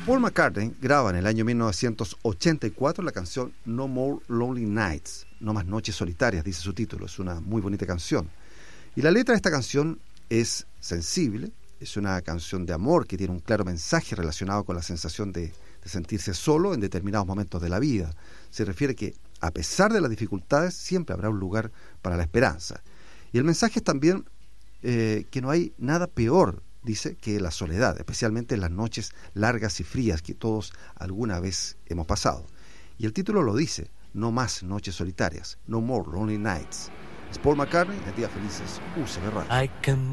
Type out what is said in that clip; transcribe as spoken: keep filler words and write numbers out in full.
Paul McCartney graba en el año mil novecientos ochenta y cuatro la canción No More Lonely Nights, No Más Noches Solitarias, dice su título. Es una muy bonita canción. Y la letra de esta canción es sensible, es una canción de amor que tiene un claro mensaje relacionado con la sensación de, de sentirse solo en determinados momentos de la vida. Se refiere que, a pesar de las dificultades, siempre habrá un lugar para la esperanza. Y el mensaje es también eh, que no hay nada peor, dice, que la soledad, especialmente en las noches largas y frías que todos alguna vez hemos pasado. Y el título lo dice, no más noches solitarias, no more lonely nights. Es Paul McCartney, en Días Felices, U C B Radio.